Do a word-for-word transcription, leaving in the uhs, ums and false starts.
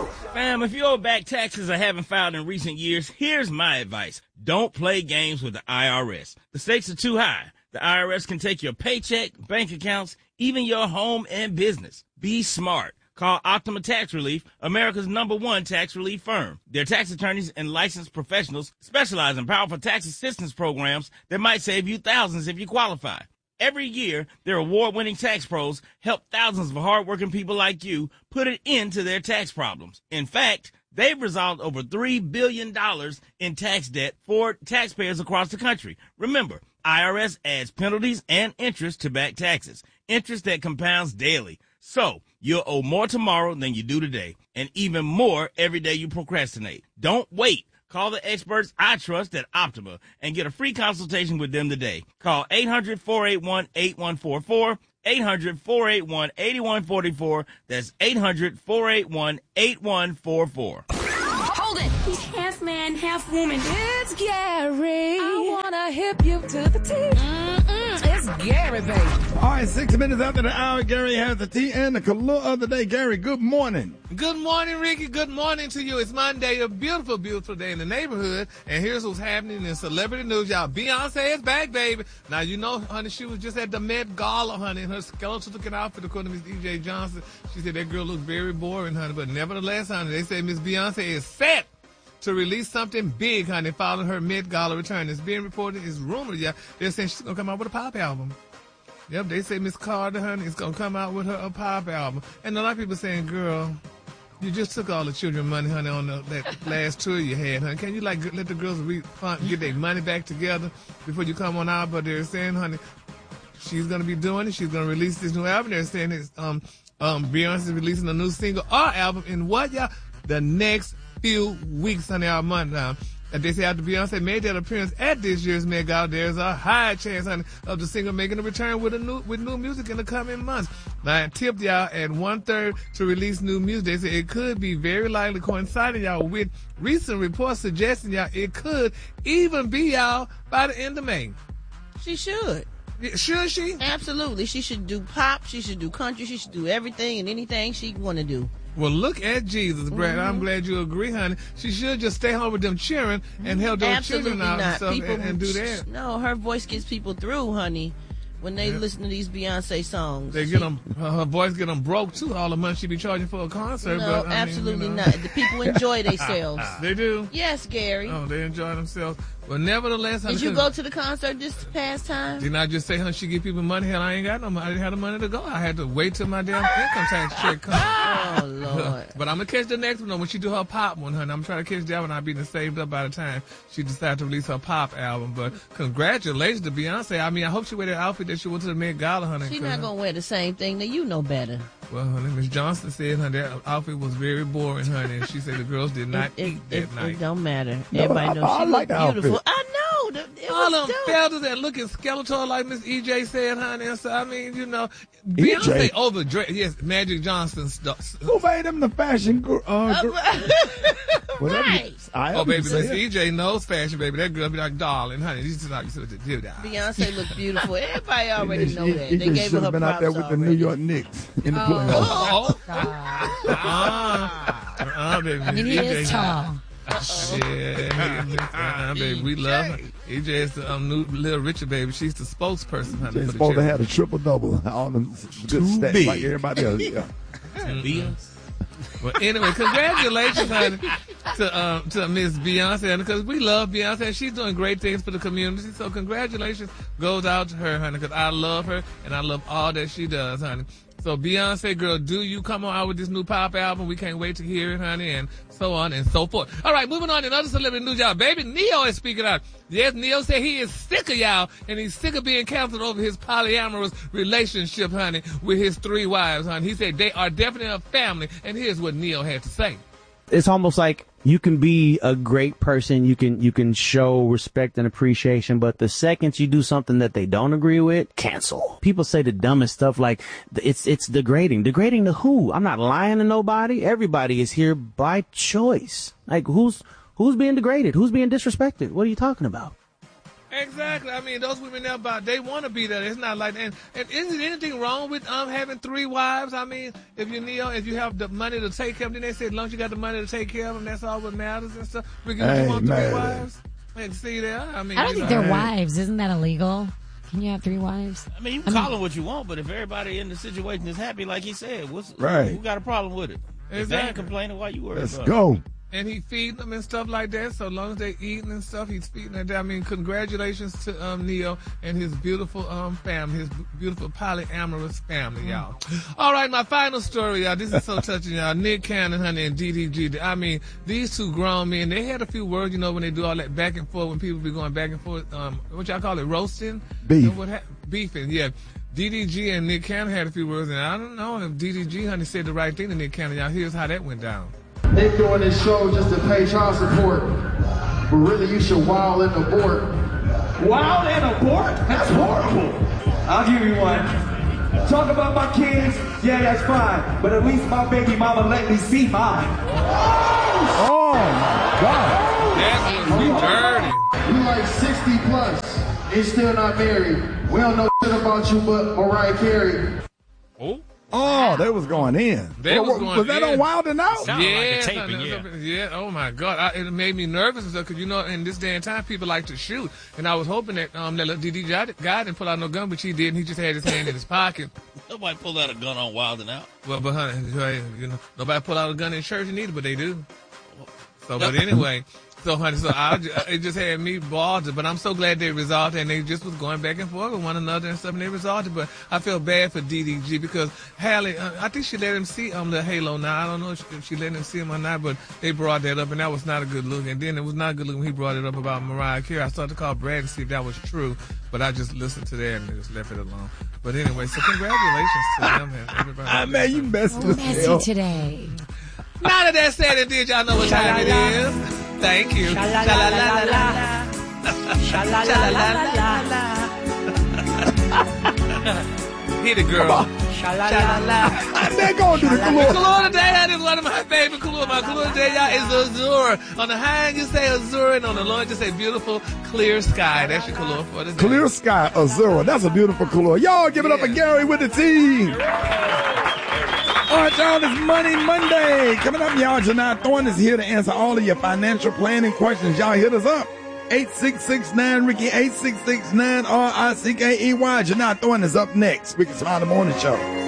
Fam, if you owe back taxes or haven't filed in recent years, here's my advice. Don't play games with the I R S. The stakes are too high. The I R S can take your paycheck, bank accounts, even your home and business. Be smart. Call Optima Tax Relief, America's number one tax relief firm. Their tax attorneys and licensed professionals specialize in powerful tax assistance programs that might save you thousands if you qualify. Every year, their award-winning tax pros help thousands of hardworking people like you put an end to their tax problems. In fact, they've resolved over three billion dollars in tax debt for taxpayers across the country. Remember, I R S adds penalties and interest to back taxes, interest that compounds daily. So, you'll owe more tomorrow than you do today, and even more every day you procrastinate. Don't wait. Call the experts I trust at Optima and get a free consultation with them today. Call eight hundred, four eight one, eight one four four, eight hundred, four eight one, eight one four four. That's eight hundred, four eight one, eight one four four. Hold it! He's half man, half woman. It's Gary. I wanna hip you to the T. Mm-mm, it's Gary, baby. All right, six minutes after the hour, Gary has the tea and the color of the day. Gary, good morning. Good morning, Ricky. Good morning to you. It's Monday, a beautiful, beautiful day in the neighborhood. And here's what's happening in celebrity news, y'all. Beyonce is back, baby. Now, you know, honey, she was just at the Met Gala, honey, in her skeletal-looking outfit, according to Miss E J Johnson. She said that girl looked very boring, honey. But nevertheless, honey, they say Miss Beyonce is set to release something big, honey, following her Met Gala return. It's being reported, it's rumored, yeah. They're saying she's going to come out with a pop album. Yep, they say Miss Carter, honey, is going to come out with her a pop album. And a lot of people saying, girl, you just took all the children money, honey, on the, that last tour you had, honey. Can you, like, let the girls re- get their money back together before you come on out? But they're saying, honey, she's going to be doing it. She's going to release this new album. They're saying it's, um, um, Beyonce's releasing a new single or album in what, y'all? The next few weeks, honey, our month now. And they say after Beyonce made that appearance at this year's Met Gala, there's a high chance, honey, of the singer making a return with a new with new music in the coming months. Now, I tipped y'all at one third to release new music. They say it could be very likely coinciding y'all with recent reports suggesting y'all it could even be y'all by the end of May. She should. Should she? Absolutely. She should do pop. She should do country. She should do everything and anything she want to do. Well, look at Jesus, Brad. Mm-hmm. I'm glad you agree, honey. She should just stay home with them cheering and help those Absolutely children out not. and stuff people, and, and do that. No, her voice gets people through, honey. When they yeah. listen to these Beyonce songs, they get them. Her voice get them broke too. All the money she be charging for a concert. No, but, I absolutely mean, you know. not. The people enjoy themselves. They do. Yes, Gary. Oh, they enjoy themselves. But nevertheless, honey, did you go to the concert this past time? Didn't I just say, honey, she give people money? Hell, I ain't got no money. I didn't have the money to go. I had to wait till my damn income tax check comes. Oh, Lord. But I'm going to catch the next one when she do her pop one, honey. I'm trying to catch that one. I'll be saved up by the time she decides to release her pop album. But congratulations to Beyonce. I mean, I hope she wear that outfit that she went to the Met Gala, honey. She's not going to wear the same thing. Now, you know better. Well, honey, Miss Johnson said, honey, that outfit was very boring, honey. And she said the girls did not it, eat it, that it, night. It don't matter. No, Everybody knows I, she I like looked beautiful. Outfit. I know. It All was them dope. feathers that looking skeletal, like Miss E J said, honey. And so, I mean, you know, E J? Beyonce overdressed. Yes, Magic Johnson stuff. Who made him the fashion girl? Uh, girl? Whatever you- Right. I Oh, baby, say Miss it. E J knows fashion, baby. That girl be like, darling, honey. You just like, you do that. Beyonce looked beautiful. Everybody already He- know he- that. he They just gave should her her have been out there props with the New already. York Knicks in the Oh. playoffs. Oh, uh, uh, baby, Miss He E J. is tall. Yeah, uh, baby, we love her. E J is the um, new Little Richard, baby. She's the spokesperson, honey. They're for the supposed to charity. have a triple double, all them good Too stats big. like everybody else. Yeah. Beyonce. Well, anyway, congratulations, honey, to um, to Miss Beyonce, because we love Beyonce. She's doing great things for the community. So congratulations goes out to her, honey, because I love her and I love all that she does, honey. So Beyonce, girl, do you come on out with this new pop album? We can't wait to hear it, honey, and so on and so forth. All right, moving on to another celebrity news, y'all. Baby Neo is speaking out. Yes, Neo said he is sick of y'all, and he's sick of being canceled over his polyamorous relationship, honey, with his three wives, honey. He said they are definitely a family, and here's what Neo had to say. It's almost like you can be a great person, you can you can show respect and appreciation, but the second you do something that they don't agree with, cancel. People say the dumbest stuff like it's it's degrading. Degrading to who? I'm not lying to nobody. Everybody is here by choice. Like who's who's being degraded? Who's being disrespected? What are you talking about? Exactly. I mean, those women there, about they want to be there. It's not like, and, and isn't there anything wrong with um having three wives? I mean, if you Neo, if you have the money to take care of them, then they say, as long as you got the money to take care of them, that's all what matters and stuff. Ricky, would Hey, you want three man. wives? And see there, I mean, I don't you think know, they're wives. Isn't that illegal? Can you have three wives? I mean, you can call them what you want, but if everybody in the situation is happy, like he said, what's Right. who got a problem with it? If they ain't Exactly. complaining, why you worried Let's about go. And he feeding them and stuff like that. So long as they eating and stuff, he's feeding them. I mean, congratulations to um, Neo and his beautiful um family, his b- beautiful polyamorous family, y'all. All right, my final story, y'all. This is so touching, y'all. Nick Cannon, honey, and D D G. I mean, these two grown men, they had a few words, you know, when they do all that back and forth, when people be going back and forth, um, what y'all call it, roasting? Beef. And what ha- beefing, yeah. D D G and Nick Cannon had a few words, and I don't know if D D G, honey, said the right thing to Nick Cannon. Y'all, here's how that went down. They doing this show just to pay child support, but really you should wild and abort. Wild and abort? That's horrible. I'll give you one. Talk about my kids, yeah, that's fine. But at least my baby mama let me see mine. Oh, my God. That was dirty. You like sixty plus and still not married. We don't know shit about you but Mariah Carey. Oh. Oh, they was going in. They was, was going was that in. on Wild and Out? Sounded like a Yeah, taping, no, yeah. no, yeah. Oh my God, I, it made me nervous and stuff because you know in this day and time people like to shoot, and I was hoping that um that little D D guy didn't pull out no gun, but he did, and he just had his hand in his pocket. Nobody pulled out a gun on Wild and Out. Well, but honey, you know, nobody pull out a gun in church either, but they do. So, but anyway. So, honey, so I, ju- it just had me bothered, but I'm so glad they resolved it, and they just was going back and forth with one another and stuff, and they resolved it. But I feel bad for D D G because Hallie, uh, I think she let him see um the Halo now. I don't know if she, if she let him see him or not, but they brought that up, and that was not a good look. And then it was not a good look when he brought it up about Mariah Carey. I started to call Brad and see if that was true, but I just listened to that and just left it alone. But anyway, so congratulations to them and everybody. Ah, man, you messed Oh, with messy hell. today. Now that that's said and did, y'all know what time it is. Thank you. Sha-la-la-la-la. Sha-la-la-la-la. Hit it, girl. Sha-la-la-la. I'm not going to do the The Kahlua. Kahlua today, that is one of my favorite Kahlua. My Kahlua today, y'all, is Azure. On the high end, you say Azure, and on the low end, you say beautiful, clear sky. That's your Kahlua for today. Clear Sky Azura. That's a beautiful Kahlua. Y'all give it up for Gary with the team. All right, y'all, it's Money Monday. Coming up, y'all, Janai Thorne is here to answer all of your financial planning questions. Y'all hit us up. eight six six nine Ricky, eight six six nine R I C K E Y. Janai Thorne is up next. Ricky Smiley Morning Show.